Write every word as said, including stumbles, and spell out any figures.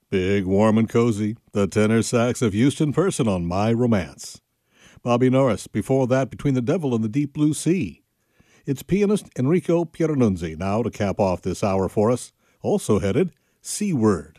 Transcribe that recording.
Big, warm, and cozy, the tenor sax of Houston Person on My Romance. Bobby Norris, before that, Between the Devil and the Deep Blue Sea. It's pianist Enrico Pieranunzi now to cap off this hour for us, also headed Seaward.